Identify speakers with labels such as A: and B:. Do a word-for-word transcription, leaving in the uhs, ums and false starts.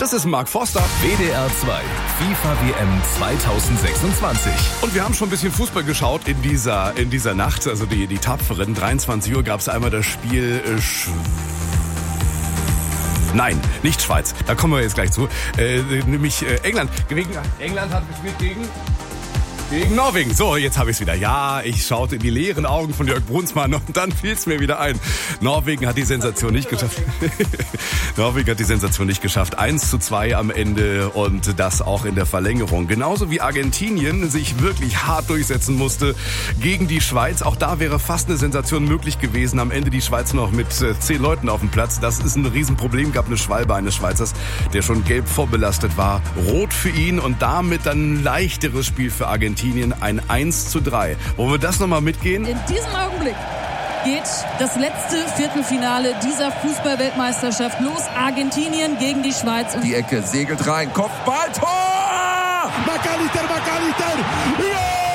A: Das ist Mark Forster.
B: W D R zwei, FIFA W M zweitausendsechsundzwanzig.
A: Und wir haben schon ein bisschen Fußball geschaut in dieser, in dieser Nacht. Also die, die Tapferen. dreiundzwanzig Uhr gab es einmal das Spiel äh, Sch- Nein, nicht Schweiz. Da kommen wir jetzt gleich zu. Äh, nämlich äh, England. Gegen, England hat gespielt gegen... Gegen Norwegen. So, jetzt habe ich es wieder. Ja, ich schaute in die leeren Augen von Jörg Brunsmann und dann fiel es mir wieder ein. Norwegen hat die Sensation nicht geschafft. Norwegen hat die Sensation nicht geschafft. eins zu zwei am Ende und das auch in der Verlängerung. Genauso wie Argentinien sich wirklich hart durchsetzen musste gegen die Schweiz. Auch da wäre fast eine Sensation möglich gewesen. Am Ende die Schweiz noch mit zehn Leuten auf dem Platz. Das ist ein Riesenproblem. Gab eine Schwalbe eines Schweizers, der schon gelb vorbelastet war. Rot für ihn und damit dann ein leichteres Spiel für Argentinien. Ein eins zu drei. Wollen wir das nochmal mitgehen?
C: In diesem Augenblick geht das letzte Viertelfinale dieser Fußball-Weltmeisterschaft los. Argentinien gegen die Schweiz.
D: Die Ecke segelt rein. Kopfball, Tor!
E: McAllister, McAllister! Ja!